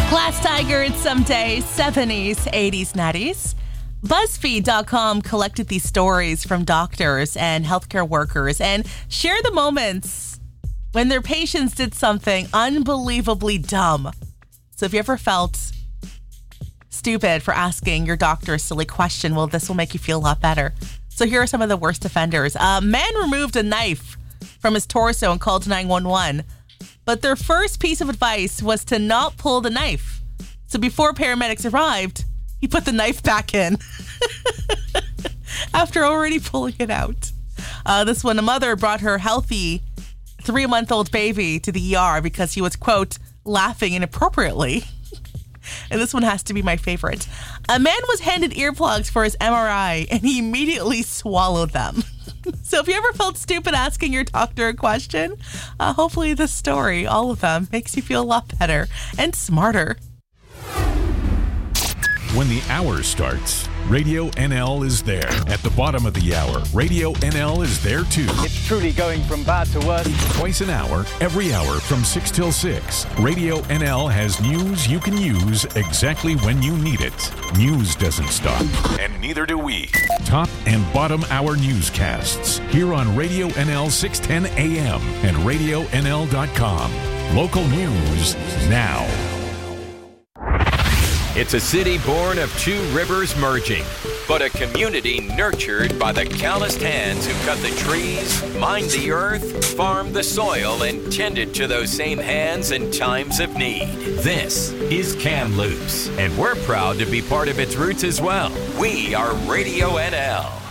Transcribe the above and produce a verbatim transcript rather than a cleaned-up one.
Glass Tiger, some days, seventies, eighties, nineties. BuzzFeed dot com collected these stories from doctors and healthcare workers and shared the moments when their patients did something unbelievably dumb. So if you ever felt stupid for asking your doctor a silly question, well, this will make you feel a lot better. So here are some of the worst offenders. A man removed a knife from his torso and called nine one one. But their first piece of advice was to not pull the knife. So before paramedics arrived, he put the knife back in after already pulling it out. Uh, this one, a mother brought her healthy three-month-old baby to the E R because he was, quote, laughing inappropriately. And this one has to be my favorite. A man was handed earplugs for his M R I, and he immediately swallowed them. So if you ever felt stupid asking your doctor a question, uh, hopefully this story, all of them, makes you feel a lot better and smarter. When the hour starts, Radio N L is there. At the bottom of the hour, Radio N L is there too. It's truly going from bad to worse. Twice an hour, every hour from six till six. Radio N L has news you can use exactly when you need it. News doesn't stop, and neither do we. Top and bottom hour newscasts here on Radio N L six ten A M and radio N L dot com. Local news now. It's a city born of two rivers merging, but a community nurtured by the calloused hands who cut the trees, mined the earth, farmed the soil, and tended to those same hands in times of need. This is Kamloops, and we're proud to be part of its roots as well. We are Radio N L.